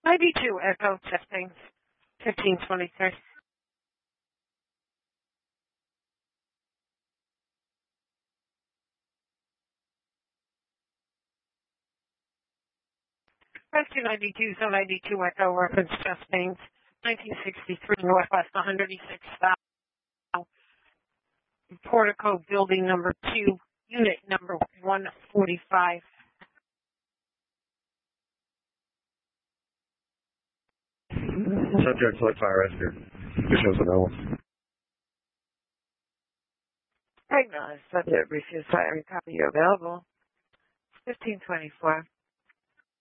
92 Echo testing 1523. Rescue 92, Zone 92 Echo reference testing 1963 Northwest 106 South. Portico building number 2, unit number 145. Subject select fire rescue. Shows an L. Diagnosed subject refused fire. Copy available. 1524.